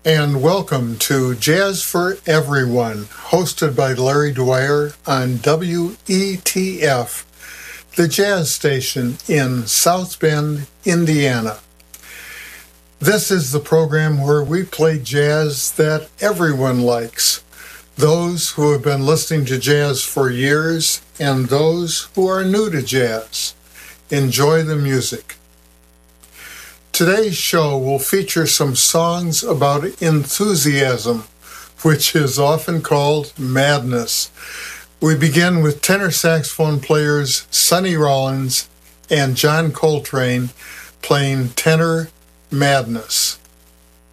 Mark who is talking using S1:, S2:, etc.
S1: and welcome to Jazz for Everyone, hosted by Larry Dwyer on WETF, the jazz station in South Bend, Indiana. This is the program where we play jazz that everyone likes, those who have been listening to jazz for years and those who are new to jazz. Enjoy the music. Today's show will feature some songs about enthusiasm, which is often called madness. We begin with tenor saxophone players Sonny Rollins and John Coltrane playing Tenor Madness.